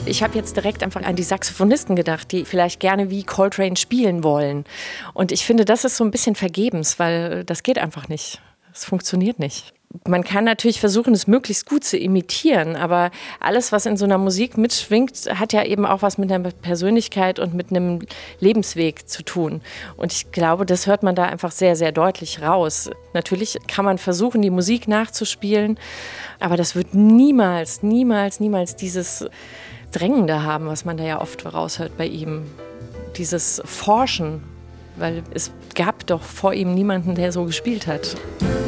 Ich habe jetzt direkt einfach an die Saxophonisten gedacht, die vielleicht gerne wie Coltrane spielen wollen. Und ich finde, das ist so ein bisschen vergebens, weil das geht einfach nicht. Das funktioniert nicht. Man kann natürlich versuchen, es möglichst gut zu imitieren, aber alles, was in so einer Musik mitschwingt, hat ja eben auch was mit einer Persönlichkeit und mit einem Lebensweg zu tun. Und ich glaube, das hört man da einfach sehr, sehr deutlich raus. Natürlich kann man versuchen, die Musik nachzuspielen, aber das wird niemals, niemals, niemals dieses Drängende haben, was man da ja oft raushört bei ihm. Dieses Forschen, weil es gab doch vor ihm niemanden, der so gespielt hat.